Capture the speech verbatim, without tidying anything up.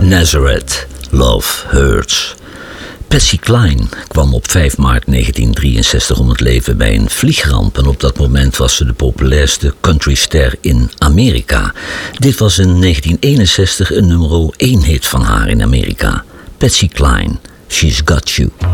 Nazareth, Love Hurts. Patsy Cline kwam op vijf maart negentien drieënzestig om het leven bij een vliegramp en op dat moment was ze de populairste countryster in Amerika. Dit was in negentien eenenzestig een nummer één hit van haar in Amerika. Patsy Cline, She's Got You.